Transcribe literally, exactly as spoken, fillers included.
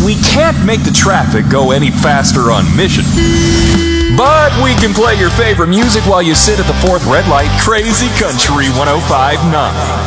We can't make the traffic go any faster on mission. But we can play your favorite music while you sit at the fourth red light. Crazy Country one oh five point nine.